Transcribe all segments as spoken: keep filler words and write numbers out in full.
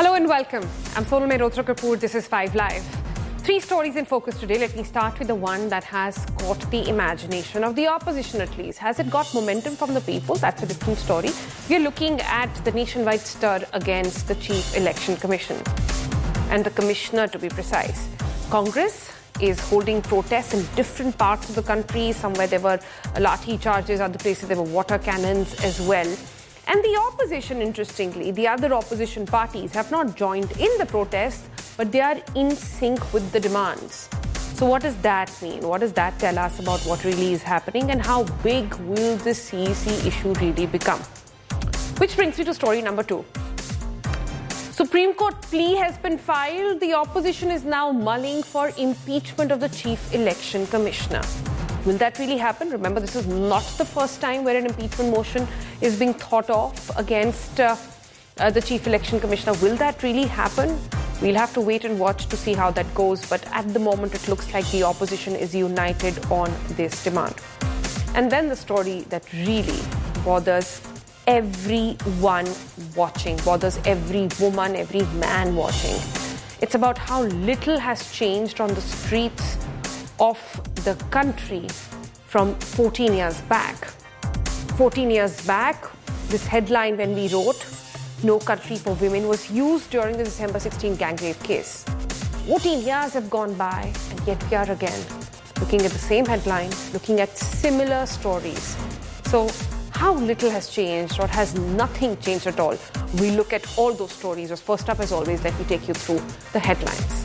Hello and welcome. I'm Sonal Mehrotra Kapoor. This is five Live. Three stories in focus today. Let me start with the one that has caught the imagination of the opposition at least. Has it got momentum from the people? That's a different story. We're looking at the nationwide stir against the Chief Election Commission and the Commissioner, to be precise. Congress is holding protests in different parts of the country. Somewhere there were lathi charges, other places there were water cannons as well. And the opposition, interestingly, the other opposition parties have not joined in the protests, but they are in sync with the demands. So what does that mean? What does that tell us about what really is happening and how big will this C E C issue really become? Which brings me to story number two. Supreme Court plea has been filed. The opposition is now mulling for impeachment of the Chief Election Commissioner. Will that really happen? Remember, this is not the first time where an impeachment motion is being thought of against uh, uh, the Chief Election Commissioner. Will that really happen? We'll have to wait and watch to see how that goes. But at the moment, it looks like the opposition is united on this demand. And then the story that really bothers everyone watching, bothers every woman, every man watching. It's about how little has changed on the streets of the country from fourteen years back. fourteen years back, this headline when we wrote, "No Country for Women," was used during the December sixteenth gang rape case. fourteen years have gone by, and yet we are again looking at the same headline, looking at similar stories. So, how little has changed, or has nothing changed at all? We look at all those stories. First up, as always, let me take you through the headlines.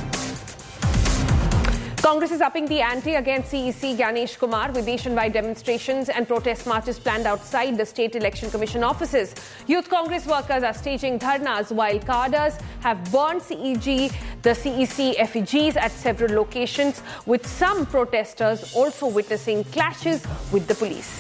Congress is upping the ante against C E C Ganesh Kumar with nationwide demonstrations and protest marches planned outside the State Election Commission offices. Youth Congress workers are staging dharnas while cadres have burned C E G, the C E C effigies at several locations, with some protesters also witnessing clashes with the police.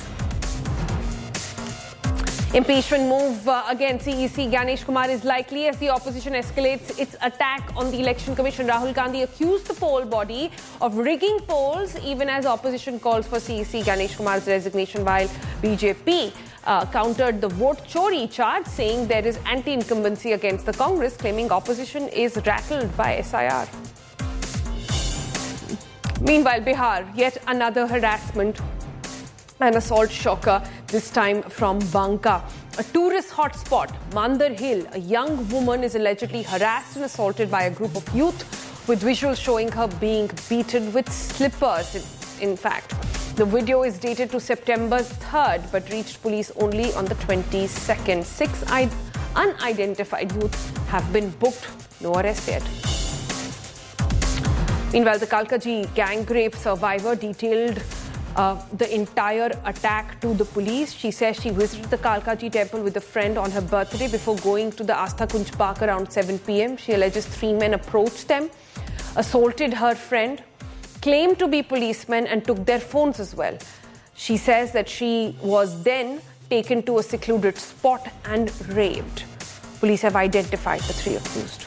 Impeachment move uh, against C E C Ganesh Kumar is likely as the opposition escalates its attack on the Election Commission. Rahul Gandhi accused the poll body of rigging polls even as opposition calls for C E C Ganesh Kumar's resignation, while B J P uh, countered the vote chori charge, saying there is anti-incumbency against the Congress, claiming opposition is rattled by S I R. Meanwhile, Bihar, yet another harassment and assault shocker, this time from Banka. A tourist hotspot, Mandar Hill, a young woman is allegedly harassed and assaulted by a group of youth, with visuals showing her being beaten with slippers, in, in fact. The video is dated to September third, but reached police only on the twenty-second. Six unidentified youth have been booked, no arrests yet. Meanwhile, the Kalkaji gang rape survivor detailed Uh, the entire attack to the police. She says she visited the Kalkaji temple with a friend on her birthday before going to the Astha Kunj Park around seven p.m. She alleges three men approached them, assaulted her friend, claimed to be policemen and took their phones as well. She says that she was then taken to a secluded spot and raped. Police have identified the three accused.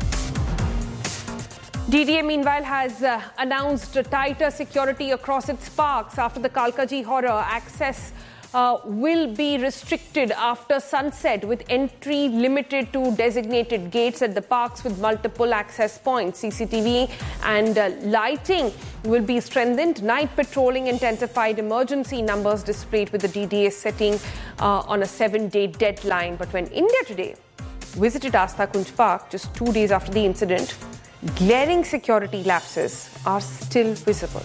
D D A, meanwhile, has uh, announced tighter security across its parks after the Kalkaji horror. Access uh, will be restricted after sunset, with entry limited to designated gates at the parks with multiple access points. C C T V and uh, lighting will be strengthened. Night patrolling intensified. Emergency numbers displayed, with the D D A setting uh, on a seven-day deadline. But when India Today visited Astha Kunj Park just two days after the incident, glaring security lapses are still visible.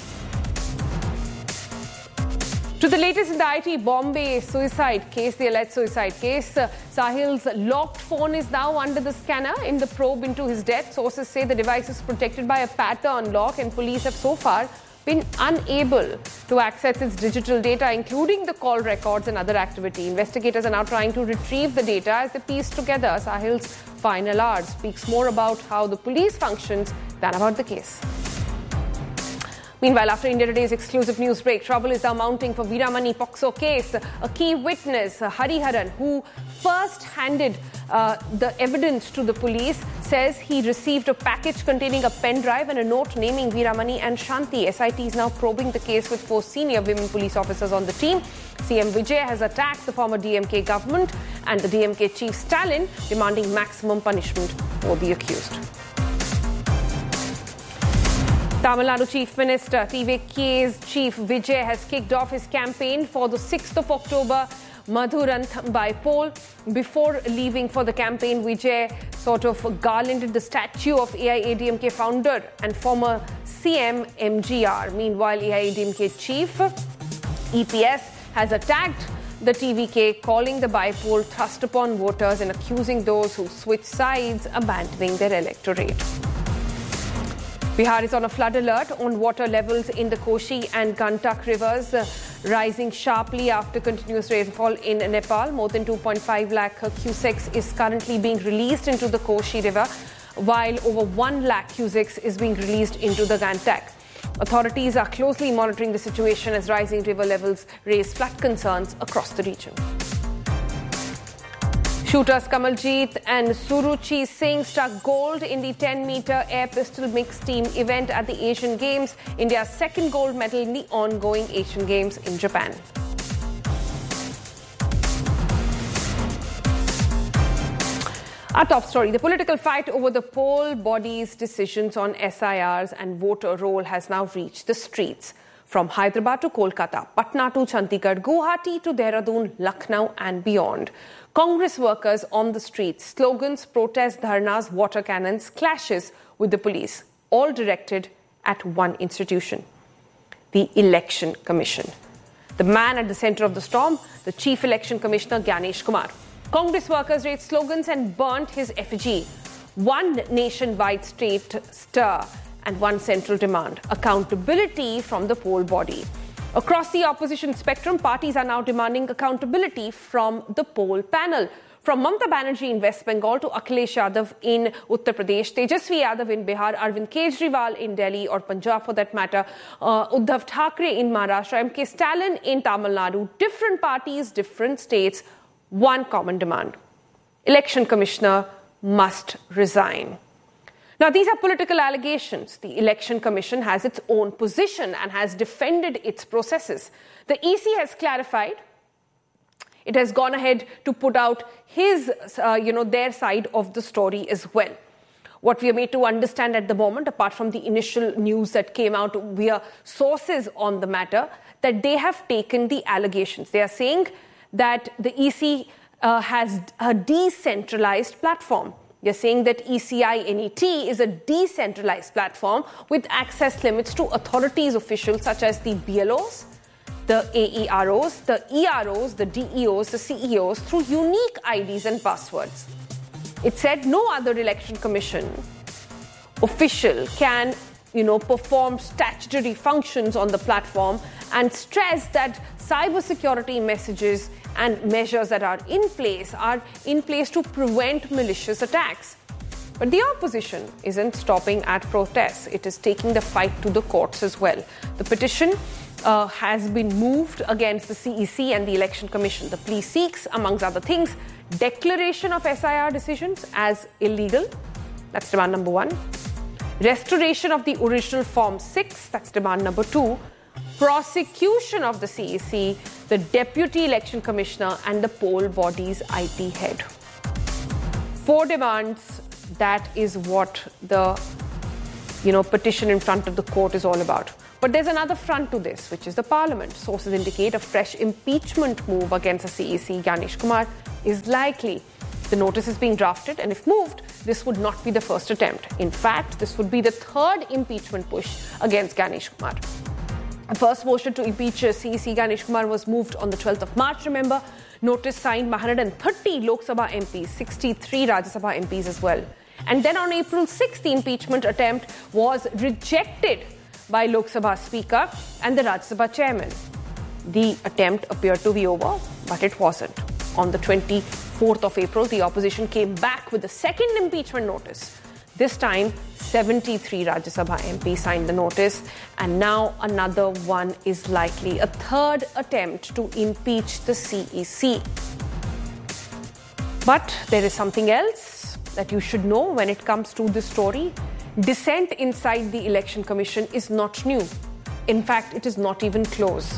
To the latest in the I T Bombay suicide case, the alleged suicide case, uh, Sahil's locked phone is now under the scanner in the probe into his death. Sources say the device is protected by a pattern lock, and police have so far been unable to access its digital data, including the call records and other activity. Investigators are now trying to retrieve the data as they piece together Sahil's final hours. Speaks more about how the police functions than about the case. Meanwhile, after India Today's exclusive news break, trouble is now mounting for Veeramani Pokso case. A key witness, Hariharan, who first handed uh, the evidence to the police, says he received a package containing a pen drive and a note naming Veeramani and Shanti. S I T is now probing the case with four senior women police officers on the team. C M Vijay has attacked the former D M K government and the D M K chief Stalin, demanding maximum punishment for the accused. Tamil Nadu Chief Minister T V K's chief Vijay has kicked off his campaign for the sixth of October Madhurantham bypoll. Before leaving for the campaign, Vijay sort of garlanded the statue of A I A D M K founder and former C M M G R. Meanwhile, A I A D M K chief E P S has attacked the T V K, calling the bypoll thrust upon voters and accusing those who switch sides abandoning their electorate. Bihar is on a flood alert on water levels in the Koshi and Gantak rivers, uh, rising sharply after continuous rainfall in Nepal. More than two point five lakh cusecs is currently being released into the Koshi river, while over one lakh cusecs is being released into the Gantak. Authorities are closely monitoring the situation as rising river levels raise flood concerns across the region. Shooters Kamaljeet and Suruchi Singh struck gold in the ten meter air pistol mixed team event at the Asian Games, India's second gold medal in the ongoing Asian Games in Japan. Our top story, the political fight over the poll body's decisions on S I Rs and voter roll has now reached the streets. From Hyderabad to Kolkata, Patna to Chandigarh, Guwahati to Dehradun, Lucknow and beyond. Congress workers on the streets, slogans, protests, dharnas, water cannons, clashes with the police, all directed at one institution, the Election Commission. The man at the centre of the storm, the Chief Election Commissioner Gyanesh Kumar. Congress workers raised slogans and burnt his effigy. One nationwide state stir and one central demand, accountability from the poll body. Across the opposition spectrum, parties are now demanding accountability from the poll panel. From Mamata Banerjee in West Bengal to Akhilesh Yadav in Uttar Pradesh, Tejasvi Yadav in Bihar, Arvind Kejriwal in Delhi or Punjab for that matter, uh, Uddhav Thackeray in Maharashtra, M K Stalin in Tamil Nadu, different parties, different states, one common demand. Election Commissioner must resign. Now, these are political allegations. The Election Commission has its own position and has defended its processes. The E C has clarified. It has gone ahead to put out his, uh, you know, their side of the story as well. What we are made to understand at the moment, apart from the initial news that came out via sources on the matter, that they have taken the allegations. They are saying that the E C uh, has a decentralized platform. They're saying that E C I N E T is a decentralized platform with access limits to authorities officials such as the B L Os, the A E R Os, the E R Os, the D E Os, the C E Os through unique I Ds and passwords. It said no other election commission official can, you know, perform statutory functions on the platform and stressed that cybersecurity messages and measures that are in place are in place to prevent malicious attacks. But the opposition isn't stopping at protests. It is taking the fight to the courts as well. The petition uh, has been moved against the C E C and the Election Commission. The plea seeks, amongst other things, declaration of S I R decisions as illegal. That's demand number one. Restoration of the original Form six. That's demand number two. Prosecution of the C E C, the Deputy Election Commissioner and the poll body's I T head. Four demands, that is what the you know, petition in front of the court is all about. But there's another front to this, which is the parliament. Sources indicate a fresh impeachment move against the C E C, Gyanesh Kumar, is likely. The notice is being drafted, and if moved, this would not be the first attempt. In fact, this would be the third impeachment push against Gyanesh Kumar. The first motion to impeach C E C Gyanesh Kumar was moved on the twelfth of March, remember. Notice signed by one hundred thirty Lok Sabha M Ps, sixty-three Rajya Sabha M Ps as well. And then on April sixth, the impeachment attempt was rejected by Lok Sabha Speaker and the Rajya Sabha Chairman. The attempt appeared to be over, but it wasn't. On the twenty-fourth of April, the opposition came back with the second impeachment notice. This time, seventy-three Rajya Sabha M Ps signed the notice, and now another one is likely, a third attempt to impeach the C E C. But there is something else that you should know when it comes to this story. Dissent inside the Election Commission is not new. In fact, it is not even close.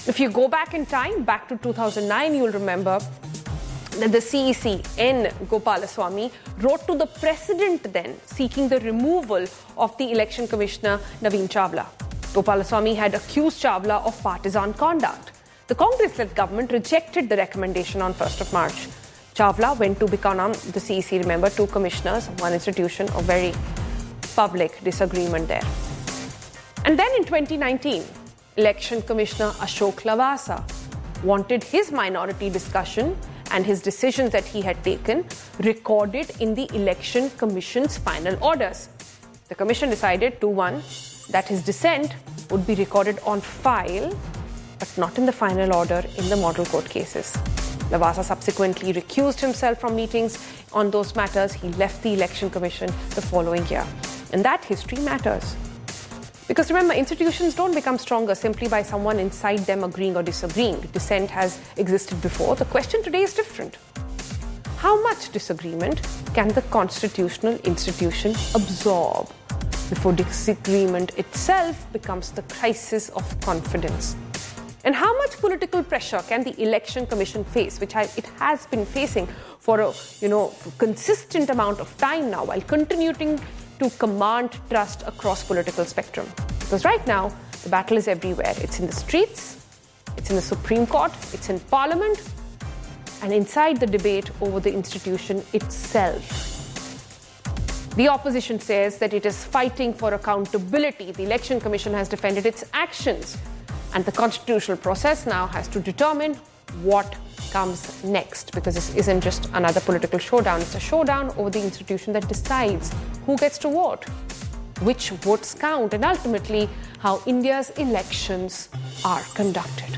If you go back in time, back to two thousand nine, you'll remember that the C E C, N. Gopalaswamy, wrote to the president then seeking the removal of the election commissioner Naveen Chawla. Gopalaswamy had accused Chawla of partisan conduct. The Congress-led government rejected the recommendation on first of March. Chawla went to become the C E C, remember, two commissioners, one institution, a very public disagreement there. And then in twenty nineteen, Election Commissioner Ashok Lavasa wanted his minority discussion and his decisions that he had taken recorded in the Election Commission's final orders. The Commission decided two one that his dissent would be recorded on file, but not in the final order in the model court cases. Lavasa subsequently recused himself from meetings on those matters. He left the Election Commission the following year. And that history matters. Because remember, institutions don't become stronger simply by someone inside them agreeing or disagreeing. Dissent has existed before. The question today is different. How much disagreement can the constitutional institution absorb before disagreement itself becomes the crisis of confidence? And how much political pressure can the Election Commission face, which it has been facing for a you know, consistent amount of time now, while continuing to command trust across political spectrum? Because right now, the battle is everywhere. It's in the streets, it's in the Supreme Court, it's in Parliament, and inside the debate over the institution itself. The opposition says that it is fighting for accountability. The Election Commission has defended its actions, and the constitutional process now has to determine what comes next, because this isn't just another political showdown. It's a showdown over the institution that decides who gets to vote, which votes count, and ultimately how India's elections are conducted.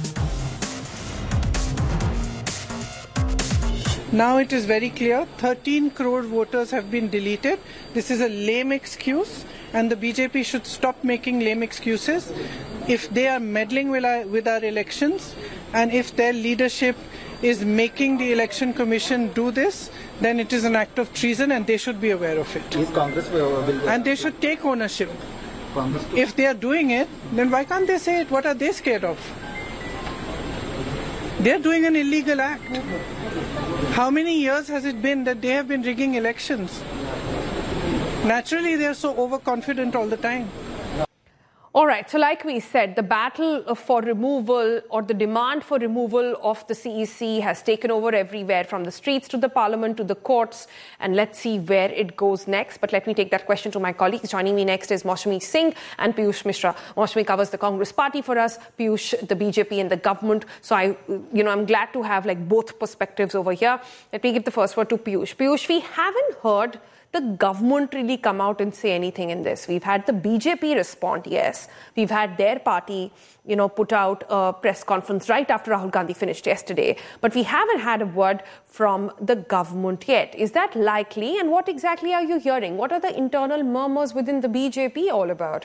Now it is very clear, thirteen crore voters have been deleted. This is a lame excuse, and the B J P should stop making lame excuses. If they are meddling with our, with our elections, and if their leadership is making the Election Commission do this, then it is an act of treason and they should be aware of it. Is Congress will, will and they should take ownership. Congress. If they are doing it, then why can't they say it? What are they scared of? They are doing an illegal act. How many years has it been that they have been rigging elections? Naturally, they are so overconfident all the time. All right, so like we said, the battle for removal or the demand for removal of the C E C has taken over everywhere, from the streets to the Parliament to the courts, and let's see where it goes next. But let me take that question to my colleagues. Joining me next is Maushami Singh and Piyush Mishra. Maushami covers the Congress party for us, Piyush the B J P and the government. So I, you know, I'm glad to have like both perspectives over here. Let me give the first word to Piyush. Piyush, we haven't heard the government really come out and say anything in this. We've had the B J P respond, yes. We've had their party, you know, put out a press conference right after Rahul Gandhi finished yesterday. But we haven't had a word from the government yet. Is that likely? And what exactly are you hearing? What are the internal murmurs within the B J P all about?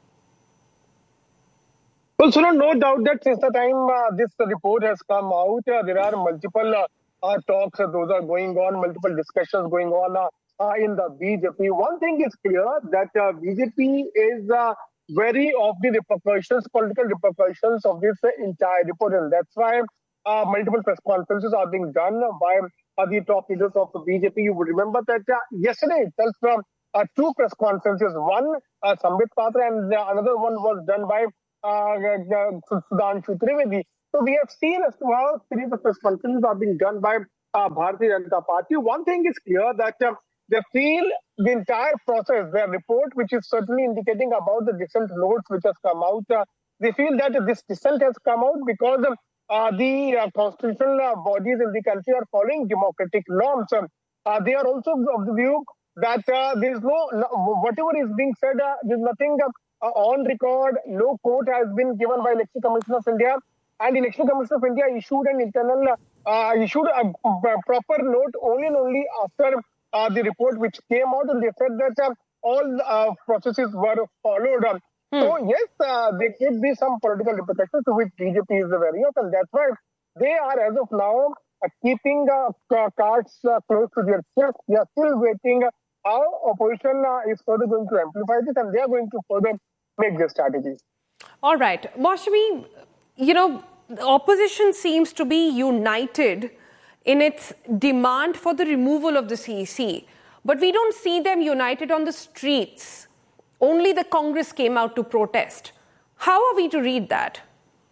Well, Sunil, no doubt that since the time uh, this report has come out, uh, there are multiple uh, uh, talks, uh, those are going on, multiple discussions going on uh, Uh, in the B J P. One thing is clear, that uh, B J P is uh, wary of the repercussions, political repercussions of this uh, entire report. And that's why uh, multiple press conferences are being done by uh, the top leaders of the B J P. You would remember that uh, yesterday itself, from uh, two press conferences, one uh, Sambit Patra and uh, another one was done by uh, uh, Sudhanshu Trivedi. So we have seen as to how series of press conferences are being done by uh, Bharatiya Janata Party. One thing is clear, that uh, they feel the entire process, their report, which is certainly indicating about the dissent notes which has come out, uh, they feel that this dissent has come out because uh, the uh, constitutional uh, bodies in the country are following democratic norms. Uh, they are also of the view that uh, there is no, no, whatever is being said, uh, there is nothing uh, on record, no quote has been given by Election Commission of India, and Election Commission of India issued an internal, uh, issued a, a proper note only and only after Uh, the report which came out, and they said that uh, all uh, processes were followed. Um, hmm. So yes, uh, there could be some political repercussions to which B J P is wary of, and that's why they are, as of now, uh, keeping uh, cards uh, close to their chest. They are still waiting uh, how opposition uh, is further going to amplify this, and they are going to further make their strategies. All right, Maushami, you know, the opposition seems to be united in its demand for the removal of the C E C. But we don't see them united on the streets. Only the Congress came out to protest. How are we to read that?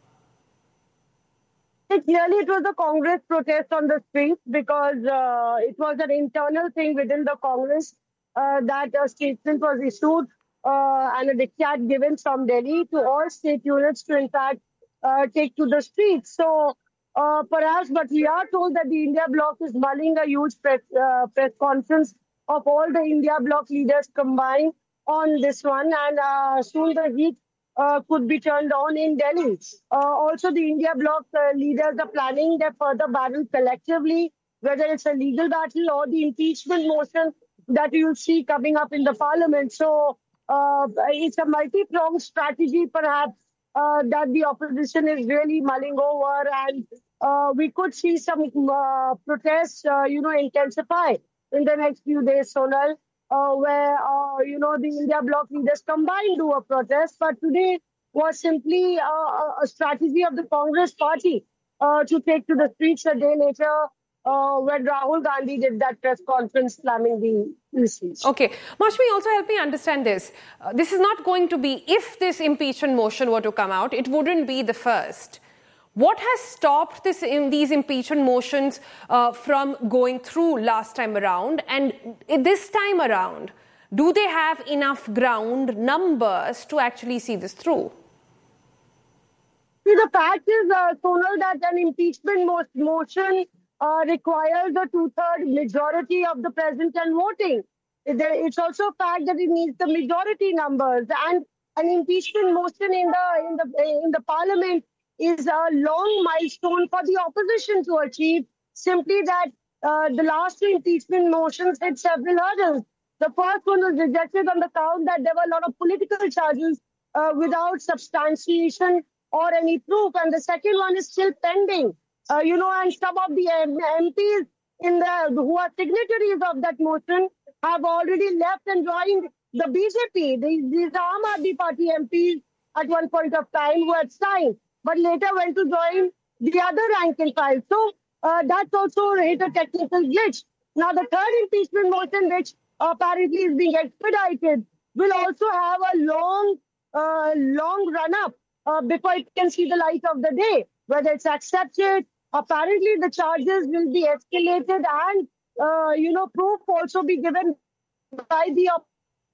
Clearly, it was a Congress protest on the streets because uh, it was an internal thing within the Congress uh, that a statement was issued uh, and a diktat given from Delhi to all state units to, in fact, uh, take to the streets. So, uh, perhaps, but we are told that the India Bloc is mulling a huge press, uh, press conference of all the India Bloc leaders combined on this one, and uh, soon the heat Uh, could be turned on in Delhi. Uh, also, the India Bloc uh, leaders are planning their further battle collectively, whether it's a legal battle or the impeachment motion that you'll see coming up in the parliament. So uh, it's a multi-pronged strategy, perhaps, uh, that the opposition is really mulling over, and uh, we could see some uh, protests, uh, you know, intensify in the next few days, Sonal. Uh, where, uh, you know, the India Bloc leaders combined do a protest. But today was simply uh, a strategy of the Congress party uh, to take to the streets a day later uh, when Rahul Gandhi did that press conference slamming the E C. Okay. Mashmi, also help me understand this. Uh, this is not going to be, if this impeachment motion were to come out, it wouldn't be the first. What has stopped this in these impeachment motions uh, from going through last time around? And this time around, do they have enough ground numbers to actually see this through? See, the fact is, uh, Sonal, that an impeachment mo- motion uh, requires a two-third majority of the present and voting. It's also a fact that it needs the majority numbers, and an impeachment motion in the in the in the parliament is a long milestone for the opposition to achieve. Simply that uh, the last two impeachment motions hit several hurdles. The first one was rejected on the count that there were a lot of political charges uh, without substantiation or any proof, and the second one is still pending. Uh, you know, and some of the M Ps in the who are signatories of that motion have already left and joined the B J P. These, these are Aam Aadmi Party M Ps at one point of time who had signed, but later went to join the other rank and file. So uh, that's also hit a technical glitch. Now, the third impeachment motion, which apparently is being expedited, will also have a long, uh, long run-up uh, before it can see the light of the day. Whether it's accepted, apparently the charges will be escalated and, uh, you know, proof also be given by the opposition.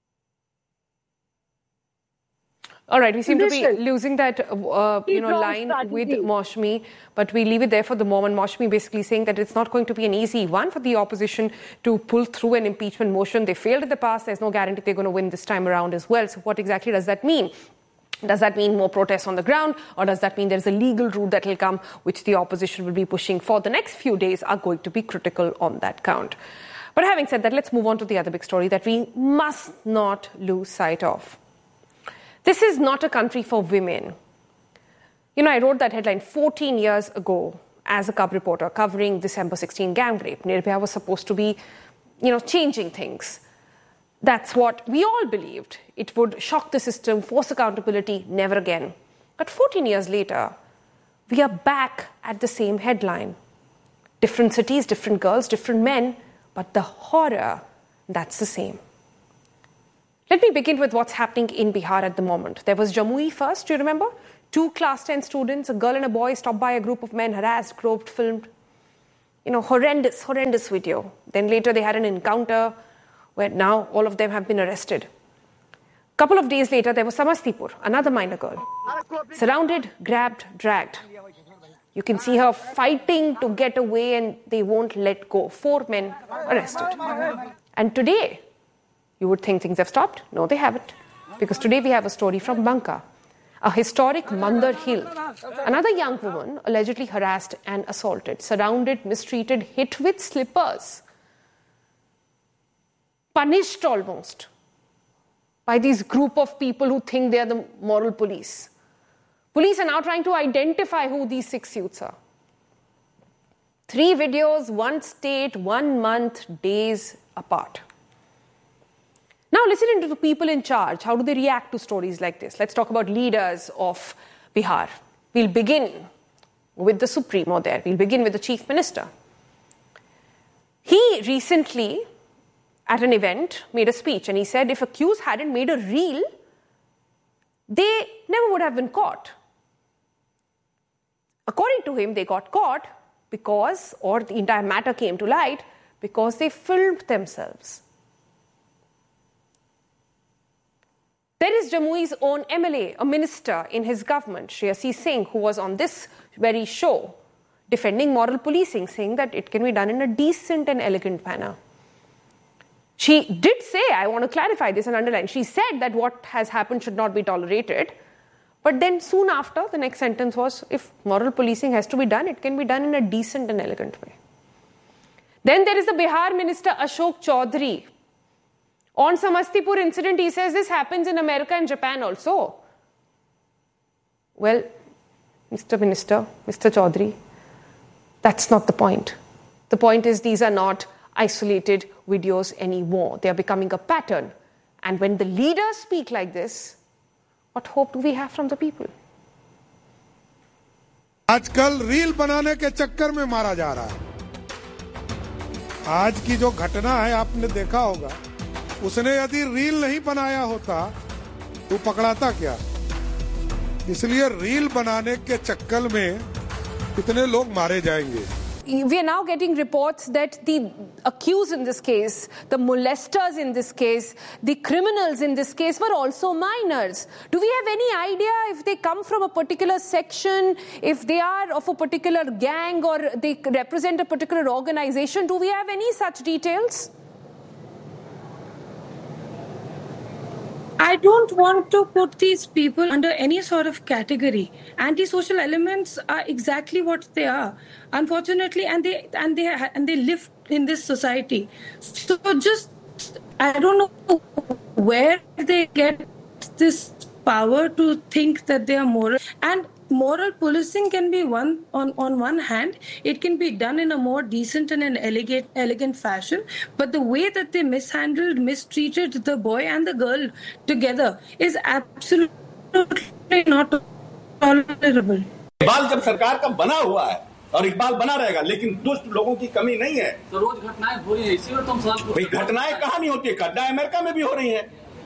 All right, we seem to be losing that, uh, you know, line with Mashmi, but we leave it there for the moment. Mashmi basically saying that it's not going to be an easy one for the opposition to pull through an impeachment motion. They failed in the past. There's no guarantee they're going to win this time around as well. So what exactly does that mean? Does that mean more protests on the ground, or does that mean there's a legal route that will come, which the opposition will be pushing for? The next few days are going to be critical on that count. But having said that, let's move on to the other big story that we must not lose sight of. This is not a country for women. You know, I wrote that headline fourteen years ago as a cub reporter covering December sixteenth gang rape. Nirbhaya was supposed to be, you know, changing things. That's what we all believed. It would shock the system, force accountability, never again. But fourteen years later, we are back at the same headline. Different cities, different girls, different men, but the horror, that's the same. Let me begin with what's happening in Bihar at the moment. There was Jamui first, do you remember? Two class ten students, a girl and a boy, stopped by a group of men, harassed, groped, filmed. You know, horrendous, horrendous video. Then later they had an encounter where now all of them have been arrested. A couple of days later, there was Samastipur, another minor girl. Surrounded, grabbed, dragged. You can see her fighting to get away and they won't let go. Four men arrested. And today, you would think things have stopped. No, they haven't. Because today we have a story from Banka, a historic Mandar Hill. Another young woman allegedly harassed and assaulted, surrounded, mistreated, hit with slippers. Punished almost by this group of people who think they are the moral police. Police are now trying to identify who these six youths are. Three videos, one state, one month, days apart. Now listening to the people in charge, how do they react to stories like this? Let's talk about leaders of Bihar. We'll begin with the Supremo there. We'll begin with the Chief Minister. He recently, at an event, made a speech and he said if accused hadn't made a reel, they never would have been caught. According to him, they got caught because, or the entire matter came to light, because they filmed themselves. There is Jamui's own M L A, a minister in his government, Shreyasi Singh, who was on this very show defending moral policing, saying that it can be done in a decent and elegant manner. She did say, I want to clarify this and underline, she said that what has happened should not be tolerated. But then soon after, the next sentence was, if moral policing has to be done, it can be done in a decent and elegant way. Then there is the Bihar minister Ashok Chaudhary. On Samastipur incident, he says this happens in America and Japan also. Well, Mister Minister, Mister Chaudhary, that's not the point. The point is these are not isolated videos anymore. They are becoming a pattern. And when the leaders speak like this, what hope do we have from the people? आजकल reel बनाने के चक्कर में मारा जा रहा है। आज की जो घटना है आपने देखा होगा, उसने यदि रील नहीं बनाया होता तो पकड़ाता क्या? इसलिए रील बनाने के चक्कर में कितने लोग मारे जाएंगे। We are now getting reports that the accused in this case, the molesters in this case, the criminals in this case were also minors. Do we have any idea if they come from a particular section, if they are of a particular gang or they represent a particular organization? Do we have any such details? I don't want to put these people under any sort of category. Antisocial elements are exactly what they are, unfortunately, and they and they and they live in this society. So just I don't know where they get this power to think that they are moral. And moral policing can be one on, on one hand, it can be done in a more decent and an elegant elegant fashion. But the way that they mishandled, mistreated the boy and the girl together is absolutely not tolerable. Iqbal जब सरकार का बना हुआ है और इकबाल बना रहेगा, लेकिन दुष्ट लोगों की कमी नहीं है। तो रोज घटनाएं हो रही है, इसी में तुम भाई घटनाएं कहाँ नहीं होती है? घटनाएं अमेरिका में भी हो रही है,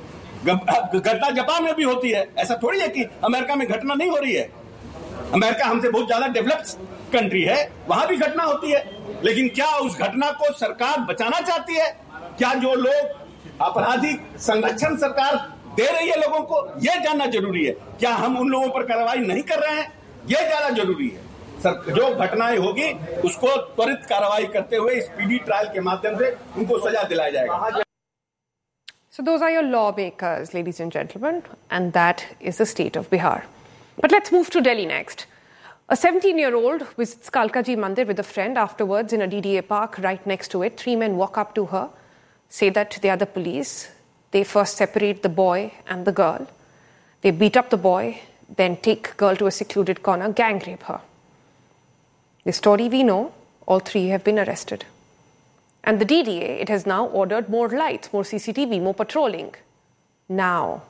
घटना जापान में भी होती है। ऐसा थोड़ी है कि अमेरिका में घटना नहीं हो रही है। अमेरिका हमसे बहुत ज्यादा डेवलप्ड कंट्री है, वहां भी घटना होती है। लेकिन क्या उस घटना को सरकार बचाना चाहती है? क्या जो लोग आपराधिक संरक्षण सरकार दे रही है लोगों को, यह जानना जरूरी है। क्या हम उन लोगों पर कार्रवाई नहीं कर रहे हैं, यह जानना जरूरी है। सर, जो घटनाएं होगी उसको त्वरित कार्रवाई करते हुए स्पीडी ट्रायल के माध्यम से उनको सजा दिलाया जाएगा। So those are your lawmakers, ladies and gentlemen, and that is the state of Bihar. But let's move to Delhi next. A seventeen-year-old visits Kalkaji Mandir with a friend. Afterwards, in a D D A park right next to it, three men walk up to her, say that they are the police. They first separate the boy and the girl. They beat up the boy, then take girl to a secluded corner, gang rape her. The story we know, all three have been arrested. And the D D A, it has now ordered more lights, more C C T V, more patrolling. Now,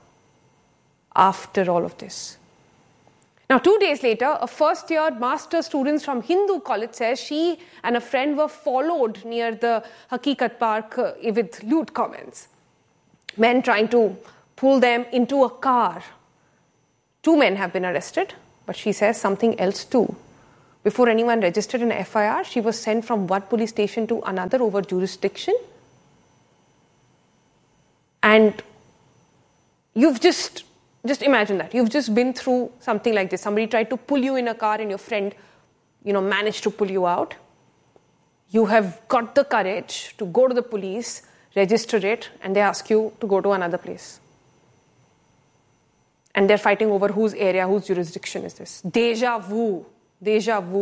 after all of this. Now, two days later, a first-year master student from Hindu college says she and a friend were followed near the Hakikat Park uh, with lewd comments. Men trying to pull them into a car. Two men have been arrested, but she says something else too. Before anyone registered an F I R, she was sent from one police station to another over jurisdiction. And you've just, just imagine that. You've just been through something like this. Somebody tried to pull you in a car and your friend, you know, managed to pull you out. You have got the courage to go to the police, register it, and they ask you to go to another place. And they're fighting over whose area, whose jurisdiction is this. Deja vu. Deja vu.